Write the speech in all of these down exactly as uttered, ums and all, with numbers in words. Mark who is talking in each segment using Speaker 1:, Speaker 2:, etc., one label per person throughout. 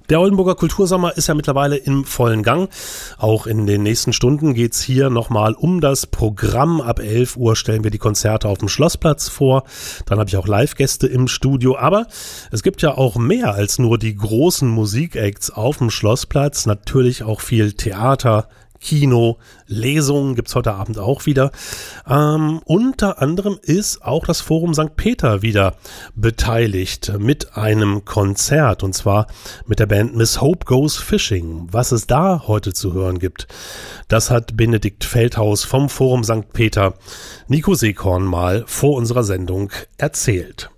Speaker 1: Der Oldenburger Kultursommer ist ja mittlerweile im vollen Gang. Auch in den nächsten Stunden geht's hier nochmal um das Programm. Ab elf Uhr stellen wir die Konzerte auf dem Schlossplatz vor. Dann habe ich auch Live-Gäste im Studio. Aber es gibt ja auch mehr als nur die großen Musikacts auf dem Schlossplatz. Natürlich auch viel Theater, Kino, Lesungen gibt's heute Abend auch wieder. Ähm, unter anderem ist auch das Forum Sankt Peter wieder beteiligt mit einem Konzert, und zwar mit der Band Miss Hope Goes Fishing. Was es da heute zu hören gibt, das hat Benedikt Feldhaus vom Forum Sankt Peter Nico Seekorn mal vor unserer Sendung erzählt.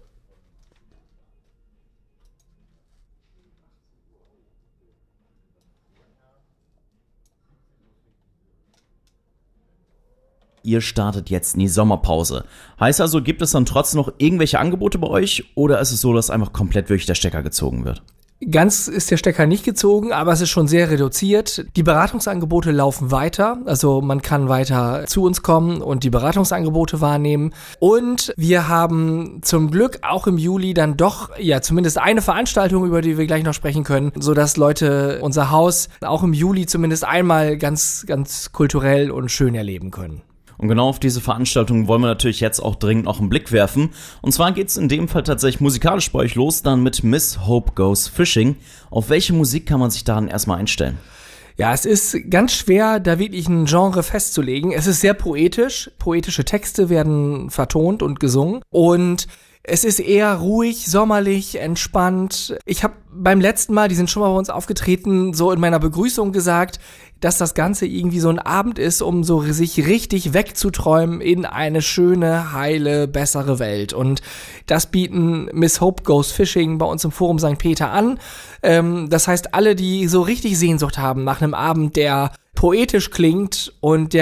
Speaker 2: Ihr startet jetzt in die Sommerpause. Heißt also, gibt es dann trotzdem noch irgendwelche Angebote bei euch oder ist es so, dass einfach komplett wirklich der Stecker gezogen wird?
Speaker 3: Ganz ist der Stecker nicht gezogen, aber es ist schon sehr reduziert. Die Beratungsangebote laufen weiter, also man kann weiter zu uns kommen und die Beratungsangebote wahrnehmen. Und wir haben zum Glück auch im Juli dann doch, ja, zumindest eine Veranstaltung, über die wir gleich noch sprechen können, sodass Leute unser Haus auch im Juli zumindest einmal ganz, ganz kulturell und schön erleben können.
Speaker 2: Und genau auf diese Veranstaltung wollen wir natürlich jetzt auch dringend noch einen Blick werfen. Und zwar geht es in dem Fall tatsächlich musikalisch bei euch los, dann mit Miss Hope Goes Fishing. Auf welche Musik kann man sich da dann erstmal einstellen?
Speaker 3: Ja, es ist ganz schwer, da wirklich ein Genre festzulegen. Es ist sehr poetisch. Poetische Texte werden vertont und gesungen. Und es ist eher ruhig, sommerlich, entspannt. Ich habe beim letzten Mal, die sind schon mal bei uns aufgetreten, so in meiner Begrüßung gesagt, dass das Ganze irgendwie so ein Abend ist, um so sich richtig wegzuträumen in eine schöne, heile, bessere Welt. Und das bieten Miss Hope Goes Fishing bei uns im Forum Sankt Peter an. Ähm, das heißt, alle, die so richtig Sehnsucht haben nach einem Abend, der poetisch klingt und der